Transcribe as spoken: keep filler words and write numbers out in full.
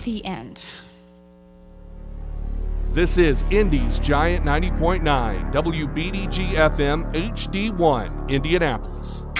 The end. This is Indy's Giant ninety point nine, W B D G F M H D one, Indianapolis.